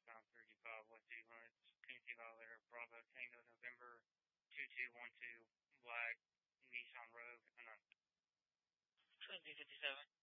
Pound 35 West Evelyn. Tennessee Violator, Bravo Tango, November 2212, Black, Nissan Rogue, 2057.